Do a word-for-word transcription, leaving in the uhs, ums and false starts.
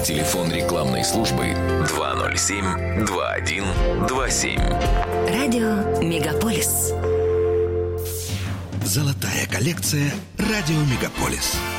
Телефон рекламной службы два ноль семь два один два семь. Радио Мегаполис. Золотая коллекция «Радио Мегаполис».